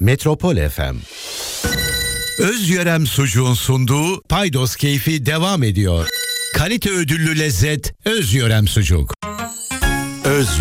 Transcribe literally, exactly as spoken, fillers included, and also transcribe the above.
Metropol F M. Özyörem Sucuğun sunduğu Paydos Keyfi devam ediyor. Kalite ödüllü lezzet Özyörem Sucuk. Özyörem.